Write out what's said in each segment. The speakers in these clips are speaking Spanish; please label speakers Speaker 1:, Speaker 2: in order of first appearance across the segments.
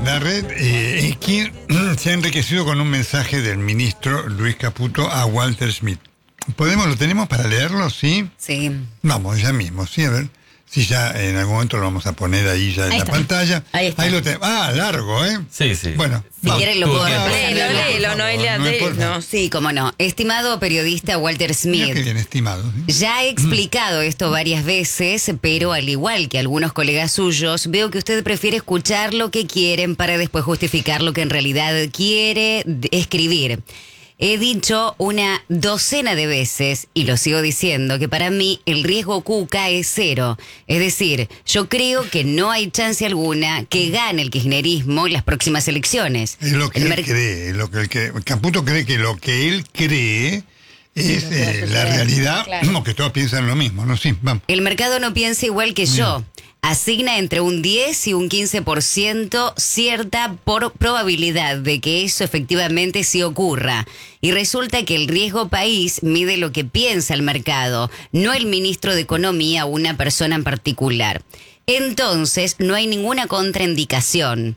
Speaker 1: La red X se ha enriquecido con un mensaje del ministro Luis Caputo a Walter Schmidt. ¿Lo tenemos para leerlo? ¿Sí?
Speaker 2: Sí.
Speaker 1: Vamos, ya mismo, sí, a ver. Si ya en algún momento lo vamos a poner ahí ya en la pantalla.
Speaker 2: Ahí está.
Speaker 1: Ahí lo tenemos. Ah, largo, ¿eh?
Speaker 3: Sí, sí.
Speaker 1: Bueno.
Speaker 2: Si quieren lo puedo repasar.
Speaker 4: Léelo, Noelia, no.
Speaker 2: Sí, cómo no. Estimado periodista Walter
Speaker 1: Mira
Speaker 2: Schmidt.
Speaker 1: qué bien estimado. ¿Sí?
Speaker 2: Ya he explicado esto varias veces, pero al igual que algunos colegas suyos, veo que usted prefiere escuchar lo que quieren para después justificar lo que en realidad quiere escribir. He dicho una docena de veces, y lo sigo diciendo, que para mí el riesgo Cuca es cero. Es decir, yo creo que no hay chance alguna que gane el kirchnerismo en las próximas elecciones.
Speaker 1: Es lo que él cree. Caputo cree que lo que él cree es la realidad, claro. Que todos piensan lo mismo, ¿no? Sí, vamos.
Speaker 2: El mercado no piensa igual que yo. Asigna entre un 10 y un 15% cierta probabilidad de que eso efectivamente sí ocurra. Y resulta que el riesgo país mide lo que piensa el mercado, no el ministro de Economía o una persona en particular. Entonces, no hay ninguna contradicción.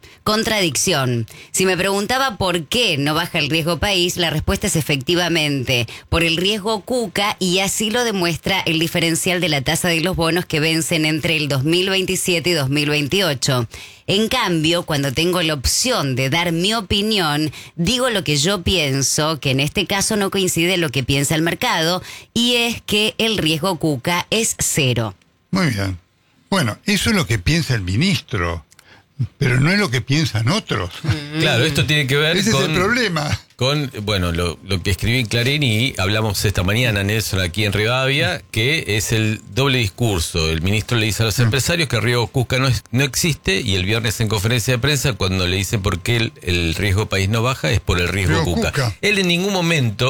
Speaker 2: Si me preguntaba por qué no baja el riesgo país, la respuesta es efectivamente por el riesgo Cuca, y así lo demuestra el diferencial de la tasa de los bonos que vencen entre el 2027 y 2028. En cambio, cuando tengo la opción de dar mi opinión, digo lo que yo pienso, que en este caso no coincide lo que piensa el mercado, y es que el riesgo Cuca es cero.
Speaker 1: Muy bien. Bueno, eso es lo que piensa el ministro, pero no es lo que piensan otros.
Speaker 3: Claro, esto tiene que ver
Speaker 1: Ese es el problema.
Speaker 3: Con, bueno, lo que escribí en Clarín, y hablamos esta mañana, Nelson, aquí en Rivadavia, que es el doble discurso. El ministro le dice a los empresarios que el riesgo Cuca no existe, y el viernes en conferencia de prensa, cuando le dicen por qué el riesgo país no baja, es por el riesgo Cuca. Él en ningún momento